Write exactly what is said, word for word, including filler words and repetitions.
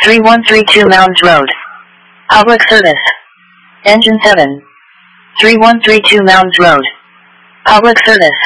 three one three two Mounds Road. Public service. Engine seven. three one three two Mounds Road. Public service.